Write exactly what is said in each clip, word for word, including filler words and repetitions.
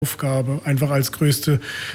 Aufgabe, einfach als größte,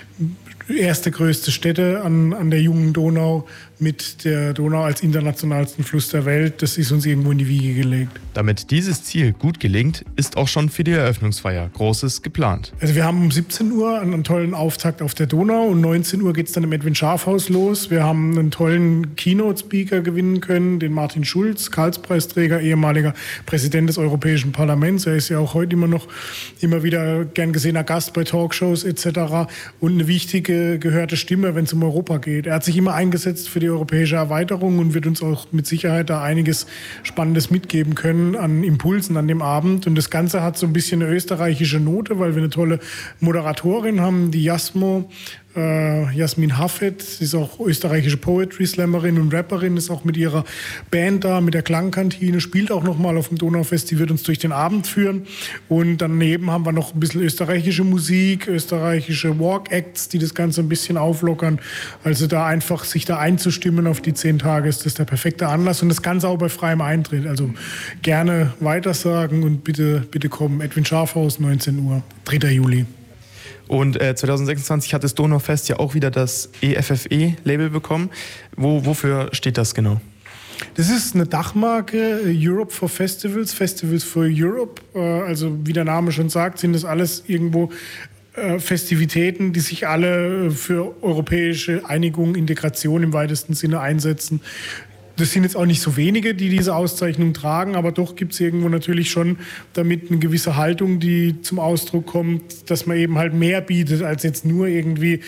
erste größte Stätte an, an der jungen Donau mit der Donau als internationalsten Fluss der Welt. Das ist uns irgendwo in die Wiege gelegt. Damit dieses Ziel gut gelingt, ist auch schon für die Eröffnungsfeier Großes geplant. Also wir haben um siebzehn Uhr einen tollen Auftakt auf der Donau und neunzehn Uhr geht es dann im Edwin Schafhaus los. Wir haben einen tollen Keynote-Speaker gewinnen können, den Martin Schulz, Karlspreisträger, ehemaliger Präsident des Europäischen Parlaments. Er ist ja auch heute immer noch immer wieder gern gesehener Gast bei Talkshows et cetera und eine wichtige, gehörte Stimme, wenn es um Europa geht. Er hat sich immer eingesetzt für die europäische Erweiterung und wird uns auch mit Sicherheit da einiges Spannendes mitgeben können an Impulsen an dem Abend. Und das Ganze hat so ein bisschen eine österreichische Note, weil wir eine tolle Moderatorin haben, die Jasmo, äh, Jasmin Hafet. Sie ist auch österreichische Poetry-Slammerin und Rapperin, ist auch mit ihrer Band da, mit der Klangkantine, spielt auch nochmal auf dem Donaufest, die wird uns durch den Abend führen. Und daneben haben wir noch ein bisschen österreichische Musik, österreichische Walk-Acts, die das Ganze ein bisschen auflockern. Also da einfach sich da einzustimmen auf die zehn Tage ist das der perfekte Anlass. Und das Ganze auch bei freiem Eintritt. Also gerne weitersagen und bitte, bitte kommen. Edwin Schafhaus, neunzehn Uhr, dritter Juli. Und äh, zwanzig sechsundzwanzig hat das Donaufest ja auch wieder das E F F E-Label bekommen. Wo, wofür steht das genau? Das ist eine Dachmarke, Europe for Festivals, Festivals for Europe. Also wie der Name schon sagt, sind das alles irgendwo Festivitäten, die sich alle für europäische Einigung, Integration im weitesten Sinne einsetzen. Das sind jetzt auch nicht so wenige, die diese Auszeichnung tragen, aber doch gibt es irgendwo natürlich schon damit eine gewisse Haltung, die zum Ausdruck kommt, dass man eben halt mehr bietet als jetzt nur irgendwie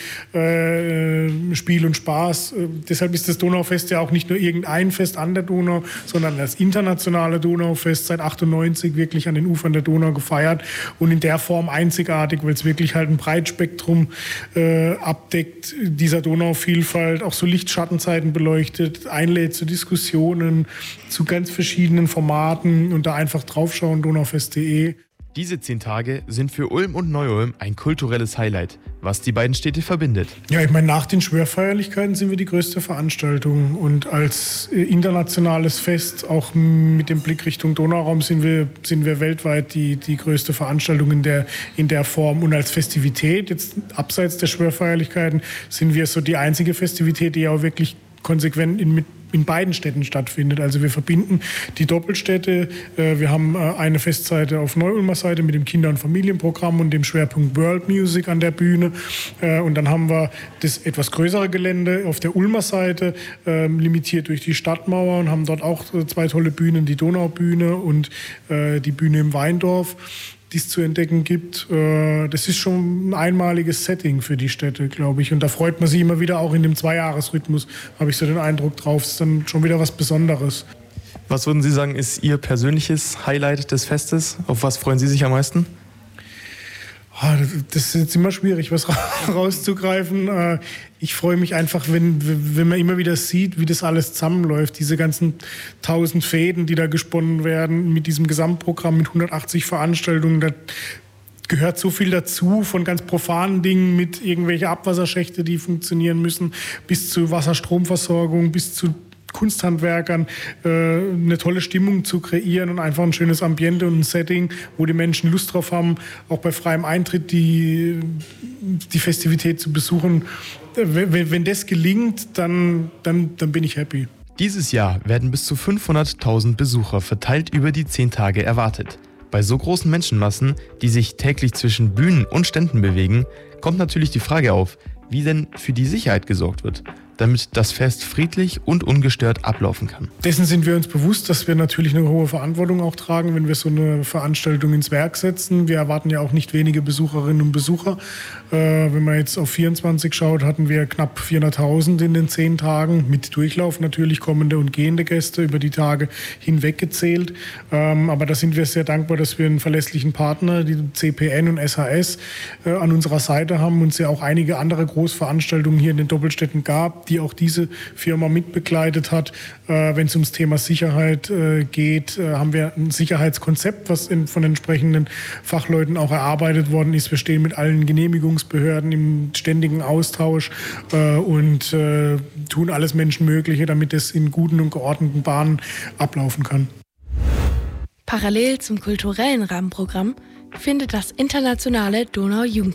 äh, Spiel und Spaß. Äh, deshalb ist das Donaufest ja auch nicht nur irgendein Fest an der Donau, sondern das internationale Donaufest seit achtundneunzig wirklich an den Ufern der Donau gefeiert und in der Form einzigartig, weil es wirklich halt ein Breitspektrum äh, abdeckt, dieser Donauvielfalt, auch so Licht-Schattenzeiten beleuchtet, einlädt zu Diskussionen zu ganz verschiedenen Formaten und da einfach draufschauen, donaufest punkt de. Diese zehn Tage sind für Ulm und Neu-Ulm ein kulturelles Highlight, was die beiden Städte verbindet. Ja, ich meine, nach den Schwörfeierlichkeiten sind wir die größte Veranstaltung und als internationales Fest, auch mit dem Blick Richtung Donauraum, sind wir, sind wir weltweit die, die größte Veranstaltung in der, in der Form. Und als Festivität, jetzt abseits der Schwörfeierlichkeiten, sind wir so die einzige Festivität, die auch wirklich konsequent in, mit in beiden Städten stattfindet. Also wir verbinden die Doppelstädte. Wir haben eine Festseite auf Neu-Ulmer Seite mit dem Kinder- und Familienprogramm und dem Schwerpunkt World Music an der Bühne. Und dann haben wir das etwas größere Gelände auf der Ulmer Seite, limitiert durch die Stadtmauer und haben dort auch zwei tolle Bühnen, die Donaubühne und die Bühne im Weindorf, die es zu entdecken gibt. Das ist schon ein einmaliges Setting für die Städte, glaube ich. Und da freut man sich immer wieder, auch in dem Zweijahresrhythmus, habe ich so den Eindruck drauf, ist dann schon wieder was Besonderes. Was würden Sie sagen, ist Ihr persönliches Highlight des Festes? Auf was freuen Sie sich am meisten? Das ist jetzt immer schwierig, was rauszugreifen. Ich freue mich einfach, wenn, wenn man immer wieder sieht, wie das alles zusammenläuft. Diese ganzen tausend Fäden, die da gesponnen werden mit diesem Gesamtprogramm mit hundertachtzig Veranstaltungen. Da gehört so viel dazu, von ganz profanen Dingen mit irgendwelche Abwasserschächte, die funktionieren müssen, bis zu Wasserstromversorgung, bis zu Kunsthandwerkern, äh, eine tolle Stimmung zu kreieren und einfach ein schönes Ambiente und ein Setting, wo die Menschen Lust drauf haben, auch bei freiem Eintritt die, die Festivität zu besuchen. Wenn, wenn das gelingt, dann, dann, dann bin ich happy. Dieses Jahr werden bis zu fünfhunderttausend Besucher verteilt über die zehn Tage erwartet. Bei so großen Menschenmassen, die sich täglich zwischen Bühnen und Ständen bewegen, kommt natürlich die Frage auf, wie denn für die Sicherheit gesorgt wird, damit das Fest friedlich und ungestört ablaufen kann. Dessen sind wir uns bewusst, dass wir natürlich eine hohe Verantwortung auch tragen, wenn wir so eine Veranstaltung ins Werk setzen. Wir erwarten ja auch nicht wenige Besucherinnen und Besucher. Äh, wenn man jetzt auf vierundzwanzig schaut, hatten wir knapp vierhunderttausend in den zehn Tagen, mit Durchlauf natürlich, kommende und gehende Gäste über die Tage hinweg gezählt. Ähm, aber da sind wir sehr dankbar, dass wir einen verlässlichen Partner, die C P N und S H S, äh, an unserer Seite haben und es ja auch einige andere Großveranstaltungen hier in den Doppelstädten gab, die auch diese Firma mitbegleitet hat. Äh, wenn es ums Thema Sicherheit äh, geht, äh, haben wir ein Sicherheitskonzept, was in, von entsprechenden Fachleuten auch erarbeitet worden ist. Wir stehen mit allen Genehmigungsbehörden im ständigen Austausch äh, und äh, tun alles Menschenmögliche, damit es in guten und geordneten Bahnen ablaufen kann. Parallel zum kulturellen Rahmenprogramm findet das internationale Donau-Jugendfest